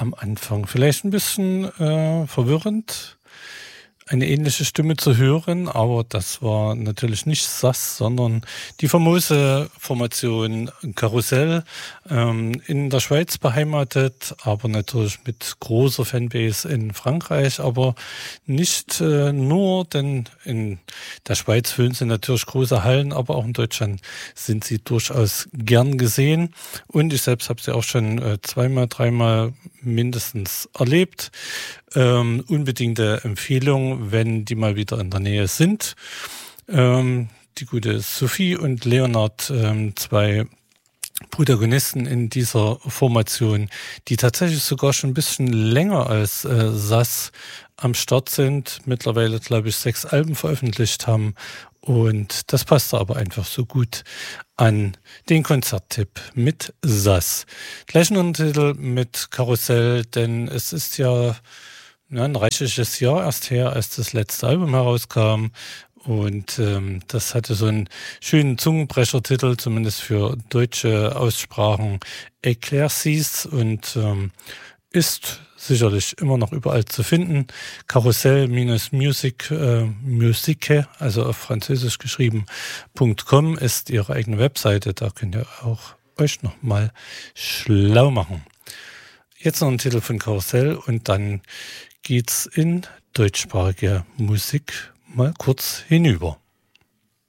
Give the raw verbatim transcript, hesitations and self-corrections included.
am Anfang. Vielleicht ein bisschen äh, verwirrend, eine ähnliche Stimme zu hören, aber das war natürlich nicht Sass, sondern die famose Formation Karussell, ähm, in der Schweiz beheimatet, aber natürlich mit großer Fanbase in Frankreich, aber nicht äh, nur, denn in der Schweiz füllen sie natürlich große Hallen, aber auch in Deutschland sind sie durchaus gern gesehen und ich selbst habe sie auch schon äh, zweimal, dreimal mindestens erlebt. Ähm, unbedingte Empfehlung, wenn die mal wieder in der Nähe sind. Ähm, die gute Sophie und Leonard, ähm, zwei Protagonisten in dieser Formation, die tatsächlich sogar schon ein bisschen länger als äh, Sass am Start sind, mittlerweile, glaube ich, sechs Alben veröffentlicht haben. Und das passt aber einfach so gut an den Konzerttipp mit Sass. Gleichen Untertitel mit Karussell, denn es ist ja Ja, ein reichliches Jahr erst her, als das letzte Album herauskam. Und ähm, das hatte so einen schönen Zungenbrechertitel, zumindest für deutsche Aussprachen, Eclaircies, und ähm, ist sicherlich immer noch überall zu finden. Karussell-Music, äh, Musique, also auf Französisch geschrieben, .com ist ihre eigene Webseite. Da könnt ihr auch euch nochmal schlau machen. Jetzt noch ein Titel von Karussell und dann geht's in deutschsprachige Musik mal kurz hinüber.